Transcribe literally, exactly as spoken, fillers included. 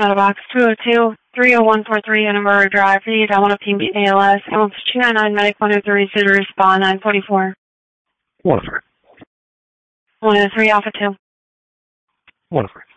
Out of box two oh two, three oh one four three Edinburgh Drive. Read, I want to ping A L S. Ambulance two nine nine Medic one oh three, to respond nine forty-four. one oh three. one oh three Alpha two. one oh three.